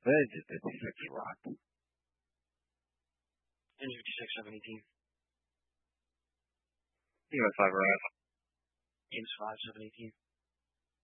It's just 56 rock. Engine 56, 718. US 5 arrive. Ames 5, 718.